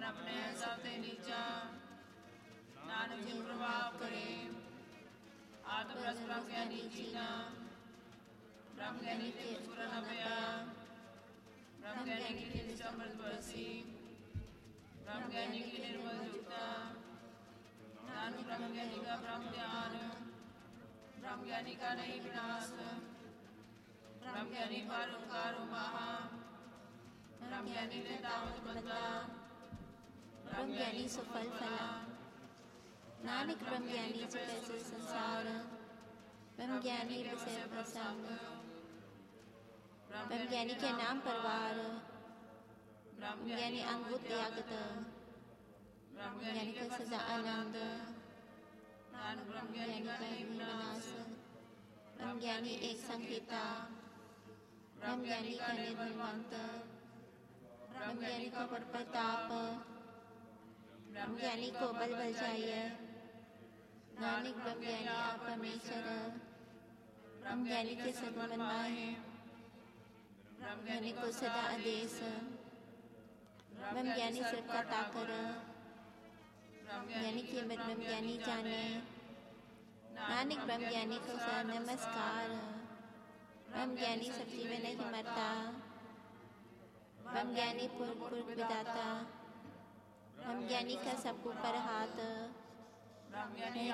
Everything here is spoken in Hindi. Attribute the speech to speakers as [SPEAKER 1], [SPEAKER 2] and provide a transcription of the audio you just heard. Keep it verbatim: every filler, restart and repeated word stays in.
[SPEAKER 1] ਆਪਣੇ ਸਭ ਤੇ ਨੀਚਾ, ਨਾਨਕ ਜਿਨ ਪ੍ਰਭਾਵ ਕਰੇ। ਆਤਮ ਰਸ ਬ੍ਰਹਮ ਗਿਆਨੀ ਜੀਨਾ, ब्रह्म ज्ञानी के पूरा न पया, ब्रह्म ज्ञानी की निष्ठा अमृत बरसी, ब्रह्म ज्ञानी की निर्मल जुगता, नानक ब्रह्म ज्ञानी का ब्रह्म ज्ञान, ब्रह्म ज्ञानी का नहीं विनाश, ब्रह्म ज्ञानी पर उपकार महा, ब्रह्म ज्ञानी ने तामत बंदा, ब्रह्म ज्ञानी सफल फला, नानक ब्रह्म ज्ञानी से कैसे संसार, ब्रह्म ज्ञानी विषय प्रसंग, ब्रह्म ज्ञानी के नाम परवार, ब्रह्म ज्ञानी अंगुत त्यागत, ब्रह्म ज्ञानी का सदा आनंद, नानक ब्रह्म ज्ञानी का नहीं विनाश, ब्रह्म ज्ञानी एक संहिता, ब्रह्म ज्ञानी का निर्मल मंत्र, ब्रह्म ज्ञानी का बड़ प्रताप, ब्रह्म ज्ञानी को बल बल चाहिए, नानक ब्रह्म ज्ञानी आप परमेश्वर, ब्रह्म ज्ञानी के सगुण माहे, ब्रह्म ज्ञानी को सदा आदेश, ब्रह्म ज्ञानी सबका ताकर, ब्रह्म ज्ञानी की मत ब्रह्म ज्ञानी जाने, नानक ब्रह्म ज्ञानी को सदा नमस्कार, ब्रह्म ज्ञानी सब जीवन नहीं मरता, ब्रह्म ज्ञानी पूर्व पूर्व विदाता, ब्रह्म ज्ञानी का सब ऊपर हाथ, ब्रह्म ज्ञानी